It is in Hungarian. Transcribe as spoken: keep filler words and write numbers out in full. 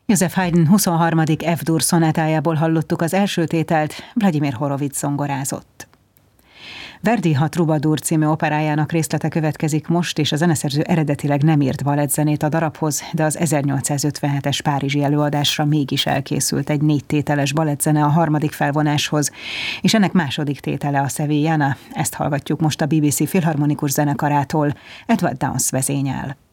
József Haydn huszonharmadik F-dur szonátájából hallottuk az első tételt, Vladimir Horowitz zongorázott. Verdi Ha Troubadour című operájának részlete következik most, és a zeneszerző eredetileg nem írt balettzenét a darabhoz, de az ezernyolcszázötvenhetes párizsi előadásra mégis elkészült egy négy tételes balettzene a harmadik felvonáshoz, és ennek második tétele a Sevillana. Ezt hallgatjuk most a bé bé cé Filharmonikus Zenekarától, Edward Downes vezényel.